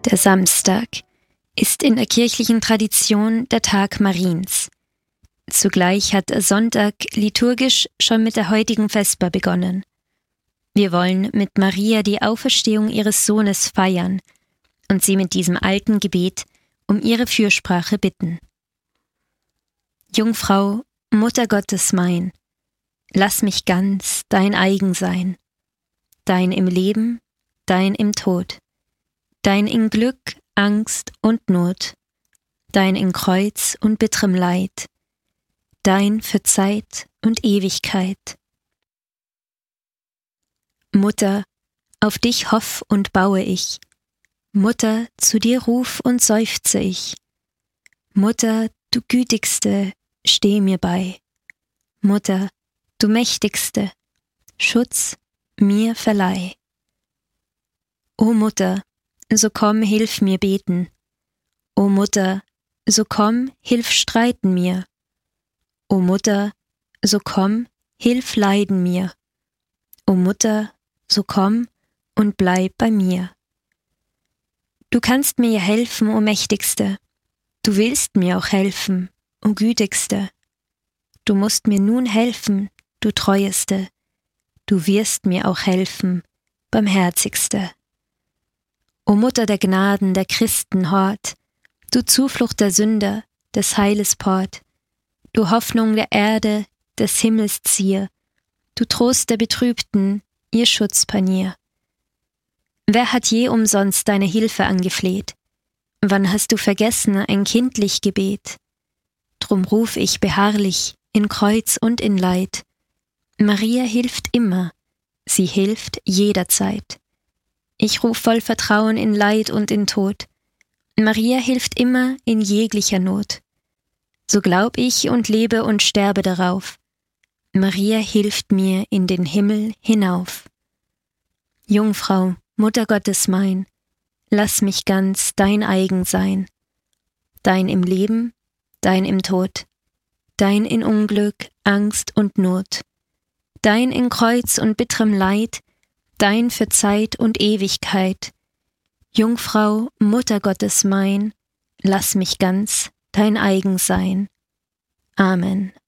Der Samstag ist in der kirchlichen Tradition der Tag Mariens. Zugleich hat Sonntag liturgisch schon mit der heutigen Vesper begonnen. Wir wollen mit Maria die Auferstehung ihres Sohnes feiern und sie mit diesem alten Gebet um ihre Fürsprache bitten. Jungfrau, Mutter Gottes mein, lass mich ganz dein eigen sein, dein im Leben, dein im Tod, dein in Glück, Angst und Not, dein in Kreuz und bitterem Leid, dein für Zeit und Ewigkeit. Mutter, auf dich hoff und baue ich, Mutter, zu dir ruf und seufze ich, Mutter, du Gütigste, steh mir bei, Mutter, du Mächtigste, Schutz mir verleih. O Mutter, so komm, hilf mir beten. O Mutter, so komm, hilf streiten mir. O Mutter, so komm, hilf leiden mir. O Mutter, so komm und bleib bei mir. Du kannst mir ja helfen, o Mächtigste. Du willst mir auch helfen, o Gütigste. Du musst mir nun helfen, du Treueste. Du wirst mir auch helfen, Barmherzigste. O Mutter der Gnaden, der Christen Hort, du Zuflucht der Sünder, des Heiles Port, du Hoffnung der Erde, des Himmels Zier, du Trost der Betrübten, ihr Schutzpanier. Wer hat je umsonst deine Hilfe angefleht? Wann hast du vergessen ein kindlich Gebet? Drum ruf ich beharrlich in Kreuz und in Leid. Maria hilft immer, sie hilft jederzeit. Ich ruf voll Vertrauen in Leid und in Tod. Maria hilft immer in jeglicher Not. So glaub ich und lebe und sterbe darauf. Maria hilft mir in den Himmel hinauf. Jungfrau, Mutter Gottes mein, lass mich ganz dein eigen sein. Dein im Leben, dein im Tod, dein in Unglück, Angst und Not, dein in Kreuz und bitterem Leid, dein für Zeit und Ewigkeit. Jungfrau, Mutter Gottes mein, lass mich ganz dein eigen sein. Amen.